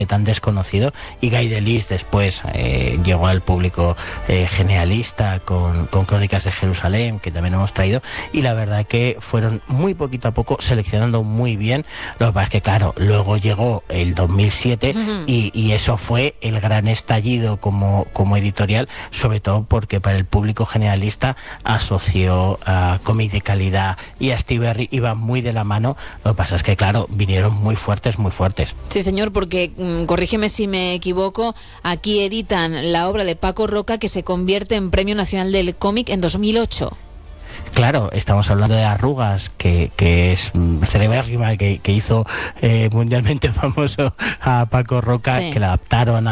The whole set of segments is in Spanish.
tan desconocido, y Guy Delis después llegó al público generalista con Crónicas de Jerusalén, que también hemos traído, y la verdad que fueron muy poquito a poco seleccionando muy bien. Lo que pasa es que claro, luego llegó el 2007 y eso fue el gran estallido como editorial, sobre todo porque para el público generalista asoció a cómic de calidad y a Steve Berry iba muy de la mano. Lo que pasa es que claro, vinieron muy fuertes. Sí, señor, porque corrígeme si me equivoco, aquí editan la obra de Paco Roca, que se convierte en Premio Nacional del Cómic en 2008. Claro, estamos hablando de Arrugas, que es celebérrima, que hizo mundialmente famoso a Paco Roca, sí, que la adaptaron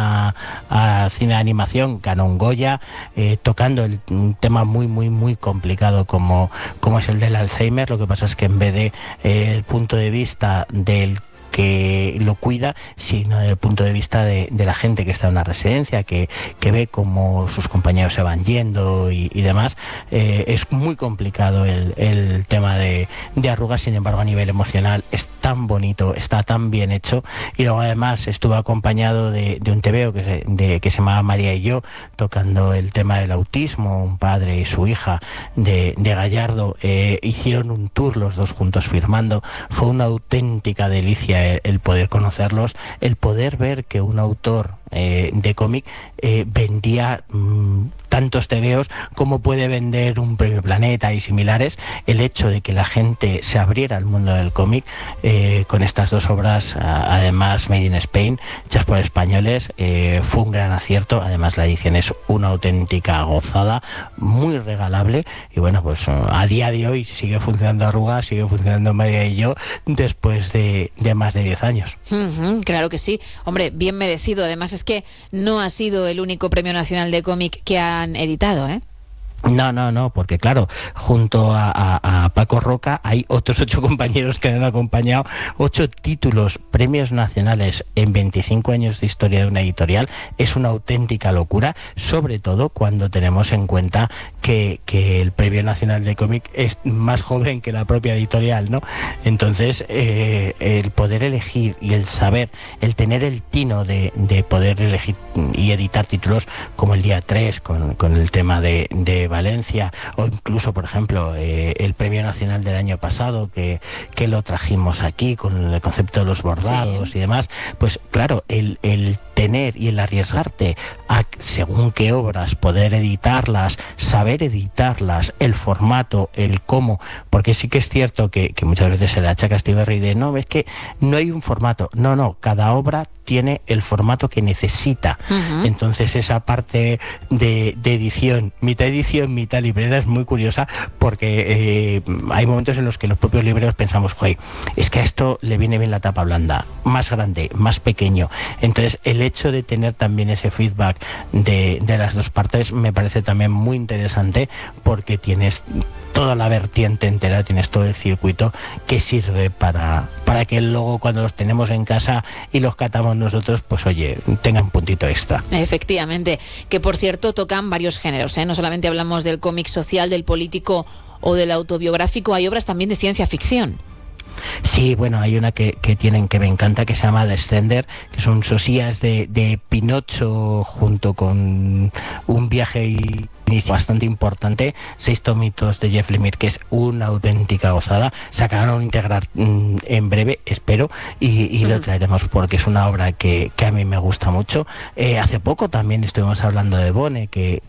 a cine de animación, ganó un Goya, tocando un tema muy complicado como es el del Alzheimer. Lo que pasa es que en vez de el punto de vista del que lo cuida, sino desde el punto de vista de la gente que está en una residencia, que ve cómo sus compañeros se van yendo y demás. Es muy complicado el tema de Arrugas. Sin embargo, a nivel emocional es tan bonito, está tan bien hecho, y luego además estuvo acompañado de un TVO que se llamaba María y yo, tocando el tema del autismo, un padre y su hija de Gallardo. Hicieron un tour los dos juntos firmando. Fue una auténtica delicia el poder conocerlos, el poder ver que un autor de cómic vendía tantos tebeos como puede vender un Premio Planeta y similares. El hecho de que la gente se abriera al mundo del cómic con estas dos obras, además Made in Spain, hechas por españoles, fue un gran acierto. Además la edición es una auténtica gozada, muy regalable, y bueno, pues a día de hoy sigue funcionando Arrugas, sigue funcionando María y yo, después de más de 10 años. Claro que sí, hombre, bien merecido. Además es que no ha sido el único Premio Nacional de Cómic que han editado, ¿eh? No, porque claro, junto a Paco Roca hay otros 8 compañeros que le han acompañado, 8 títulos, premios nacionales en 25 años de historia de una editorial. Es una auténtica locura, sobre todo cuando tenemos en cuenta que el Premio Nacional de Cómic es más joven que la propia editorial, ¿no? Entonces, el poder elegir y el saber, el tener el tino de poder elegir y editar títulos como el día 3 con el tema de Valencia, o incluso, por ejemplo, el Premio Nacional del año pasado, que lo trajimos aquí con el concepto de los bordados, sí, y demás. Pues claro, el tener y el arriesgarte a, según qué obras, poder editarlas, saber editarlas, el formato, el cómo, porque sí que es cierto que muchas veces se le achaca a Steve Berry de no, es que no hay un formato. No, cada obra tiene el formato que necesita. Entonces esa parte de edición, mitad librera, es muy curiosa, porque hay momentos en los que los propios libreros pensamos, joder, es que a esto le viene bien la tapa blanda, más grande, más pequeño. Entonces el hecho de tener también ese feedback de las dos partes me parece también muy interesante, porque tienes toda la vertiente entera, tienes todo el circuito que sirve para que luego, cuando los tenemos en casa y los catamos nosotros, pues oye, tengan un puntito extra. Efectivamente, que por cierto tocan varios géneros, ¿eh? No solamente hablamos del cómic social, del político o del autobiográfico, hay obras también de ciencia ficción. Sí, bueno, hay una que tienen que me encanta, que se llama Descender, que son sosías de Pinocho junto con un viaje bastante importante, 6 tomitos de Jeff Lemire, que es una auténtica gozada. Se acabaron de integrar en breve, espero, y lo traeremos, porque es una obra que a mí me gusta mucho. Hace poco también estuvimos hablando de Bone, que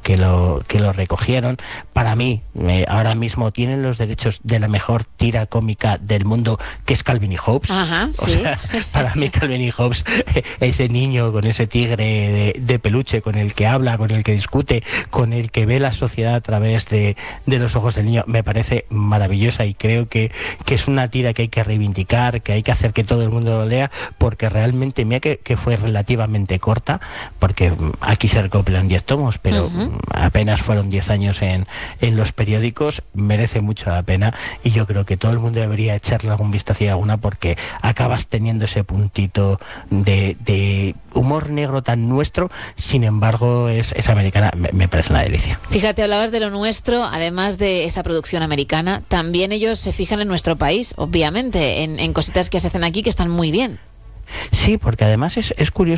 lo recogieron. Para mí, ahora mismo tienen los derechos de la mejor tira cómica del mundo, que es Calvin y Hobbes. Sí. O sea, para mí Calvin y Hobbes, ese niño con ese tigre de peluche, con el que habla, con el que discute, con el que ve la sociedad a través de los ojos del niño, me parece maravillosa, y creo que es una tira que hay que reivindicar, que hay que hacer que todo el mundo lo lea, porque realmente, mira que fue relativamente corta, porque aquí se recopilan 10 tomos, pero apenas fueron 10 años en los periódicos. Merece mucho la pena, y yo creo que todo el mundo debería echarle algún vistazo a alguna, porque acabas teniendo ese puntito de humor negro tan nuestro, sin embargo es americana. Me parece una delicia. Fíjate, hablabas de lo nuestro, además de esa producción americana, también ellos se fijan en nuestro país, obviamente, en cositas que se hacen aquí que están muy bien. Sí, porque además es curioso.